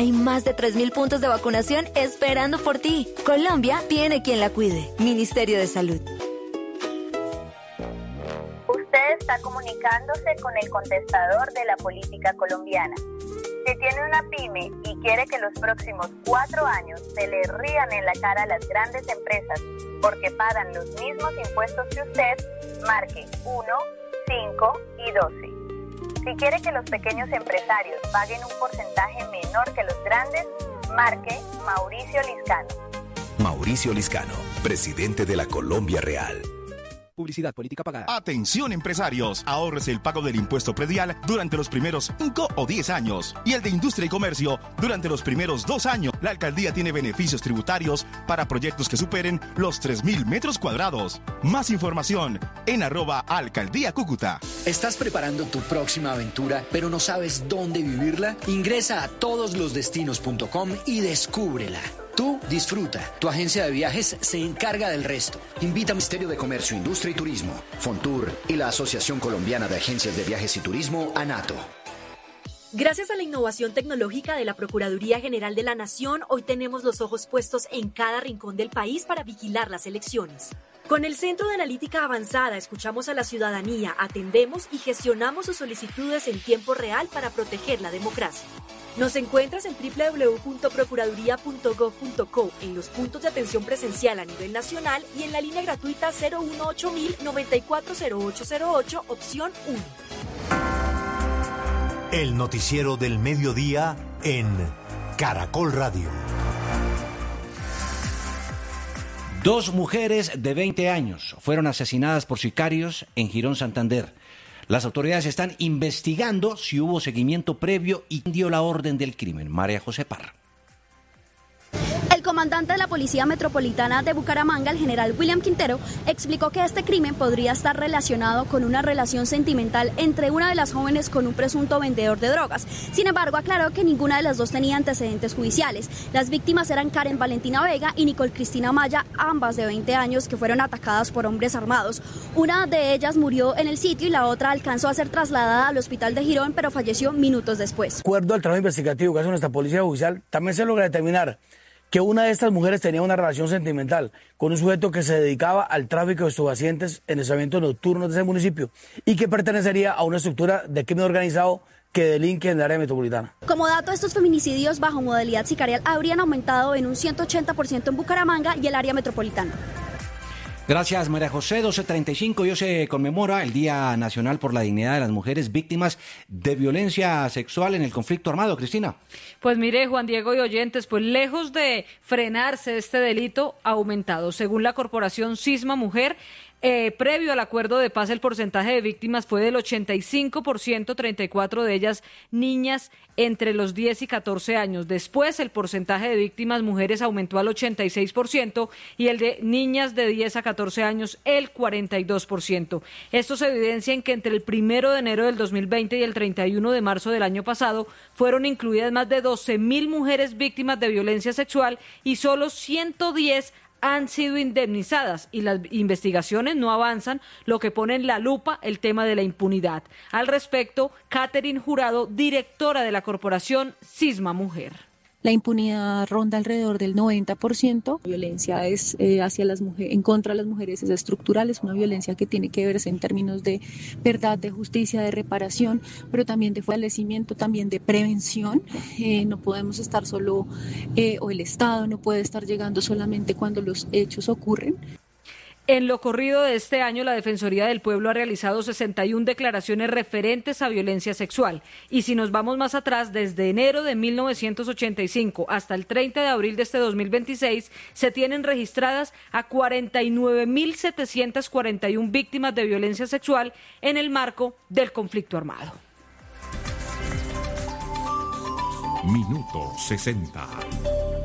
Hay más de 3.000 puntos de vacunación esperando por ti. Colombia tiene quien la cuide. Ministerio de Salud. Usted está comunicándose con el contestador de la política colombiana. Si tiene una pyme y quiere que los próximos 4 años se le rían en la cara a las grandes empresas porque pagan los mismos impuestos que usted, marque 1, 5 y 12. Si quiere que los pequeños empresarios paguen un porcentaje menor que los grandes, marque Mauricio Liscano. Mauricio Liscano, presidente de la Colombia Real. Publicidad política pagada. Atención empresarios, ahórrese el pago del impuesto predial durante los primeros 5 o 10 años y el de industria y comercio durante los primeros 2 años. La alcaldía tiene beneficios tributarios para proyectos que superen los 3.000 metros cuadrados. Más información en @alcaldía Cúcuta. ¿Estás preparando tu próxima aventura, pero no sabes dónde vivirla? Ingresa a todoslosdestinos.com y descúbrela. Tú disfruta, tu agencia de viajes se encarga del resto. Invita al Ministerio de Comercio, Industria y Turismo, Fontur y la Asociación Colombiana de Agencias de Viajes y Turismo, ANATO. Gracias a la innovación tecnológica de la Procuraduría General de la Nación, hoy tenemos los ojos puestos en cada rincón del país para vigilar las elecciones. Con el Centro de Analítica Avanzada escuchamos a la ciudadanía, atendemos y gestionamos sus solicitudes en tiempo real para proteger la democracia. Nos encuentras en www.procuraduría.gov.co, en los puntos de atención presencial a nivel nacional y en la línea gratuita 018-094-0808, opción 1. El noticiero del mediodía en Caracol Radio. 2 mujeres de 20 años fueron asesinadas por sicarios en Girón, Santander. Las autoridades están investigando si hubo seguimiento previo y dio la orden del crimen. María José Parra. El comandante de la Policía Metropolitana de Bucaramanga, el general William Quintero, explicó que este crimen podría estar relacionado con una relación sentimental entre una de las jóvenes con un presunto vendedor de drogas. Sin embargo, aclaró que ninguna de las dos tenía antecedentes judiciales. Las víctimas eran Karen Valentina Vega y Nicole Cristina Maya, ambas de 20 años, que fueron atacadas por hombres armados. Una de ellas murió en el sitio y la otra alcanzó a ser trasladada al hospital de Girón, pero falleció minutos después. De acuerdo al trabajo investigativo que hace nuestra Policía Judicial, también se logra determinar que una de estas mujeres tenía una relación sentimental con un sujeto que se dedicaba al tráfico de estupefacientes en establecimientos nocturnos de ese municipio y que pertenecería a una estructura de crimen organizado que delinque en el área metropolitana. Como dato, estos feminicidios bajo modalidad sicarial habrían aumentado en un 180% en Bucaramanga y el área metropolitana. Gracias, María José. 12:35, y hoy se conmemora el Día Nacional por la Dignidad de las Mujeres Víctimas de Violencia Sexual en el conflicto armado. Cristina. Pues mire, Juan Diego y oyentes, pues lejos de frenarse este delito, ha aumentado. Según la corporación Cisma Mujer, previo al acuerdo de paz, el porcentaje de víctimas fue del 85%, 34 de ellas niñas entre los 10 y 14 años. Después, el porcentaje de víctimas mujeres aumentó al 86% y el de niñas de 10 a 14 años el 42%. Esto se evidencia en que entre el 1 de enero del 2020 y el 31 de marzo del año pasado fueron incluidas más de 12.000 mujeres víctimas de violencia sexual y solo 110 han sido indemnizadas y las investigaciones no avanzan, lo que pone en la lupa el tema de la impunidad. Al respecto, Catherine Jurado, directora de la corporación Cisma Mujer. La impunidad ronda alrededor del 90%. La violencia es hacia las mujeres, en contra de las mujeres, es estructural, es una violencia que tiene que verse en términos de verdad, de justicia, de reparación, pero también de fortalecimiento, también de prevención. No podemos estar solo, o el Estado no puede estar llegando solamente cuando los hechos ocurren. En lo corrido de este año, la Defensoría del Pueblo ha realizado 61 declaraciones referentes a violencia sexual. Y si nos vamos más atrás, desde enero de 1985 hasta el 30 de abril de este 2026, se tienen registradas a 49.741 víctimas de violencia sexual en el marco del conflicto armado. Minuto 60.